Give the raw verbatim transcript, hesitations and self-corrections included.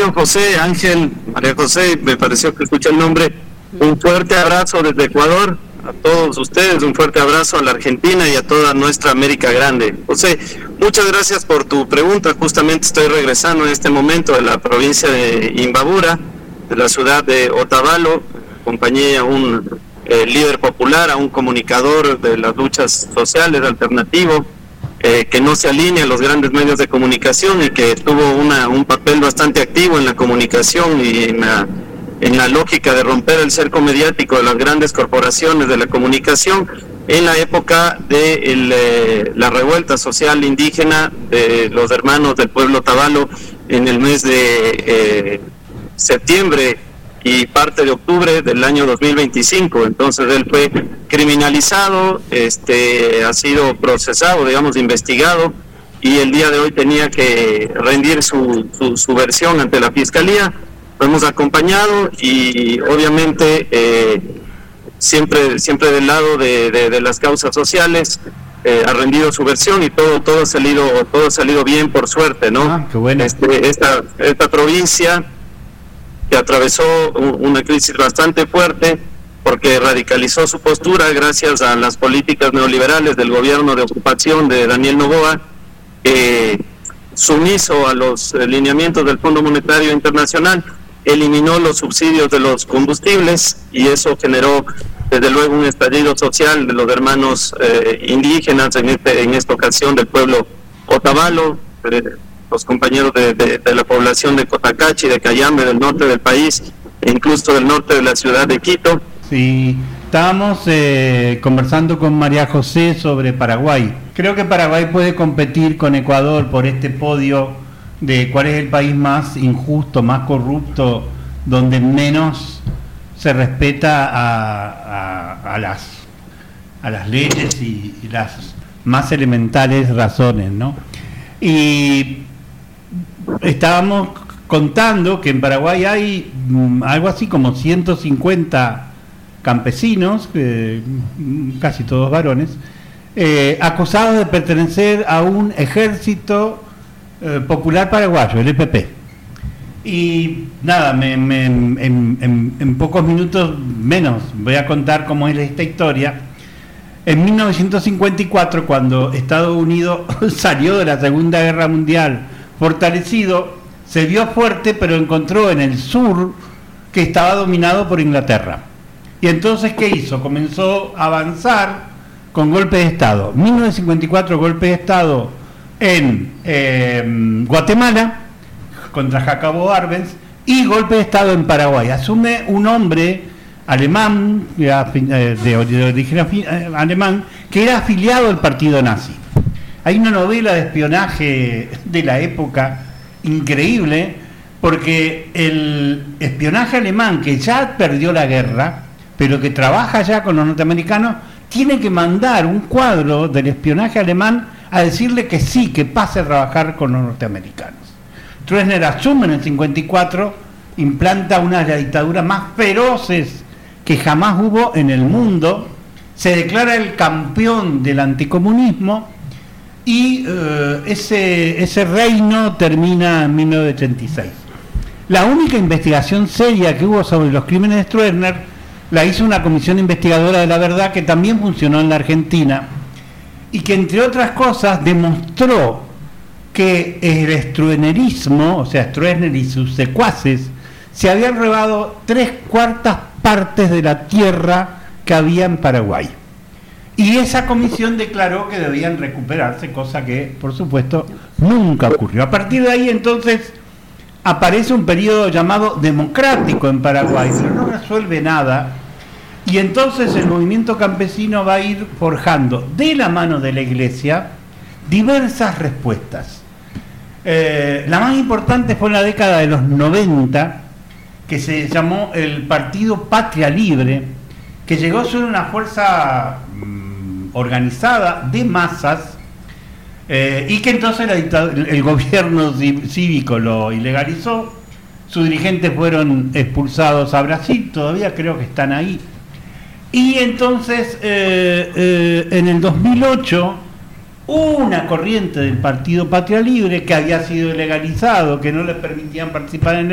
querido José, Ángel, María José, me pareció que escuché el nombre. Un fuerte abrazo desde Ecuador a todos ustedes, un fuerte abrazo a la Argentina y a toda nuestra América Grande. José, muchas gracias por tu pregunta. Justamente estoy regresando en este momento de la provincia de Imbabura, de la ciudad de Otavalo. Acompañé a un eh, líder popular, a un comunicador de las luchas sociales alternativo, eh, que no se alinea a los grandes medios de comunicación y que tuvo una, un papel bastante activo en la comunicación y en la en la lógica de romper el cerco mediático de las grandes corporaciones de la comunicación en la época de el, eh, la revuelta social indígena de los hermanos del pueblo Otavalo en el mes de eh, septiembre y parte de octubre del año dos mil veinticinco. Entonces él fue criminalizado, este, ha sido procesado, digamos, investigado, y el día de hoy tenía que rendir su, su, su versión ante la Fiscalía. Lo hemos acompañado y obviamente eh, siempre siempre del lado de, de, de las causas sociales. Eh, ha rendido su versión y todo todo ha salido todo ha salido bien, por suerte, ¿no? Ah, qué bueno. Este, esta esta provincia que atravesó una crisis bastante fuerte porque radicalizó su postura gracias a las políticas neoliberales del gobierno de ocupación de Daniel Noboa, eh, sumiso a los lineamientos del Fondo Monetario Internacional. Eliminó los subsidios de los combustibles y eso generó desde luego un estallido social de los hermanos eh, indígenas, en este en esta ocasión del pueblo Otavalo, eh, los compañeros de, de, de la población de Cotacachi, de Cayambe, del norte del país, e incluso del norte de la ciudad de Quito. Sí, estábamos eh, conversando con María José sobre Paraguay. Creo que Paraguay puede competir con Ecuador por este podio de cuál es el país más injusto, más corrupto, donde menos se respeta a, a, a las a las leyes y, y las más elementales razones, ¿no? Y estábamos contando que en Paraguay hay mm, algo así como ciento cincuenta campesinos, eh, casi todos varones, eh, acusados de pertenecer a un ejército eh, popular paraguayo, el E P P. Y nada, me, me, en, en, en pocos minutos menos voy a contar cómo es esta historia. En mil novecientos cincuenta y cuatro, cuando Estados Unidos salió de la Segunda Guerra Mundial fortalecido, se vio fuerte, pero encontró en el sur que estaba dominado por Inglaterra. Y entonces, ¿qué hizo? Comenzó a avanzar con golpe de Estado. mil novecientos cincuenta y cuatro, golpe de Estado en eh, Guatemala, contra Jacobo Arbenz, y golpe de Estado en Paraguay. Asume un hombre alemán, de origen alemán, que era afiliado al partido nazi. Hay una novela de espionaje de la época increíble, porque el espionaje alemán, que ya perdió la guerra, pero que trabaja ya con los norteamericanos, tiene que mandar un cuadro del espionaje alemán a decirle que sí, que pase a trabajar con los norteamericanos. Stroessner asume en el cincuenta y cuatro, implanta una de las dictaduras más feroces que jamás hubo en el mundo, se declara el campeón del anticomunismo y eh, ese, ese reino termina en mil novecientos ochenta y seis. La única investigación seria que hubo sobre los crímenes de Stroessner la hizo una comisión investigadora de la verdad que también funcionó en la Argentina y que, entre otras cosas, demostró que el stroessnerismo, o sea, Stroessner y sus secuaces, se habían robado tres cuartas partes de la tierra que había en Paraguay. Y esa comisión declaró que debían recuperarse, cosa que, por supuesto, nunca ocurrió. A partir de ahí, entonces, aparece un periodo llamado democrático en Paraguay, pero no resuelve nada. Y entonces el movimiento campesino va a ir forjando, de la mano de la Iglesia, diversas respuestas. Eh, la más importante fue en la década de los noventa, que se llamó el Partido Patria Libre, que llegó a ser una fuerza mmm, organizada de masas, eh, y que entonces la dictadura, el gobierno cívico lo ilegalizó. Sus dirigentes fueron expulsados a Brasil, todavía creo que están ahí. Y entonces, eh, eh, en el dos mil ocho, una corriente del Partido Patria Libre, que había sido ilegalizado, que no le permitían participar en el